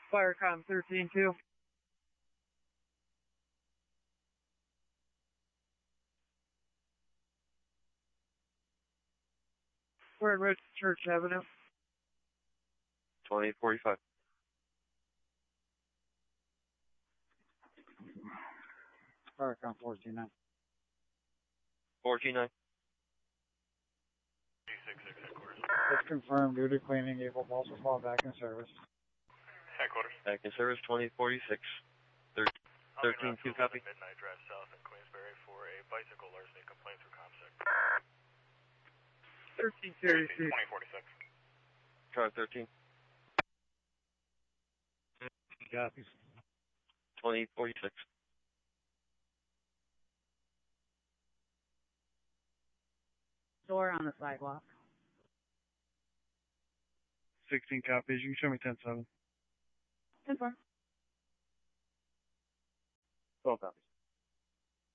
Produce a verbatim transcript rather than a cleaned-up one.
Firecom thirteen two. We're in Red Church Avenue. twenty forty-five. Firecom fourteen nine. fourteen nine. It's confirmed due to cleaning, April Pulse will fall back in service. Headquarters. Back in service, twenty forty-six. thirteen two copy. Midnight Drive South in Queensbury for a bicycle larceny complaint through ComSec. thirteen thirty-six. twenty forty-six. Car thirteen. Copies. twenty forty-six. Door on the sidewalk. sixteen copies. You can show me ten seven. Confirm. twelve copies.